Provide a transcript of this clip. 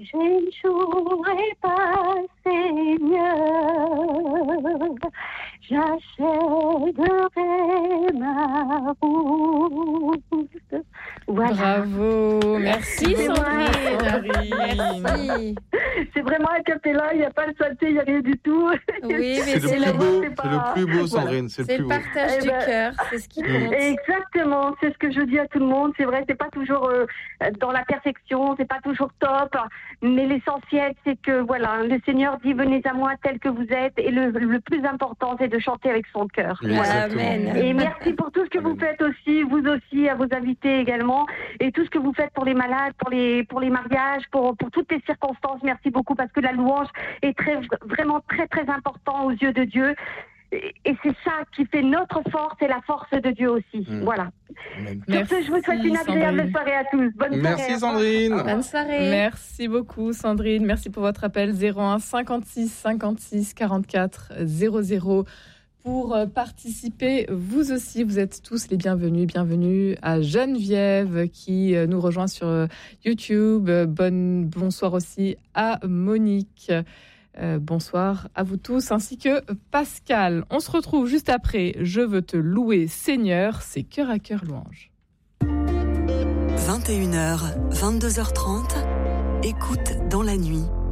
je ne jouerai pas, Seigneur, j'achèverai ma route. Voilà. Bravo, merci Sandrine. Merci. C'est vraiment un cappella, il n'y a pas de synthé, il n'y a rien du tout. Oui, mais C'est le plus beau, Sandrine. C'est le partage du cœur, c'est ce qui compte. Exactement, c'est ce que je dis à tout le monde. C'est vrai, c'est pas toujours dans la perfection, c'est pas toujours top, mais l'essentiel, c'est que voilà, le Seigneur dit venez à moi tel que vous êtes, et le plus important, c'est de chanter avec son cœur. Voilà. Amen. Et merci pour tout ce que vous faites aussi, vous aussi, à vos invités également, et tout ce que vous faites pour les malades, pour les mariages, pour toutes les circonstances. Merci beaucoup parce que la louange est vraiment très très important aux yeux de Dieu. Et c'est ça qui fait notre force et la force de Dieu aussi. Voilà. Merci, sur ce, je vous souhaite une agréable soirée à tous. Bonne soirée. Merci Sandrine. Bonne soirée. Merci beaucoup Sandrine. Merci pour votre appel 01 56 56 44 00. Pour participer, vous aussi, vous êtes tous les bienvenus. Bienvenue à Geneviève qui nous rejoint sur YouTube. Bonsoir aussi à Monique. Bonsoir à vous tous, ainsi que Pascal. On se retrouve juste après. Je veux te louer, Seigneur. C'est Cœur à Cœur Louange. 21h, 22h30. Écoute dans la nuit.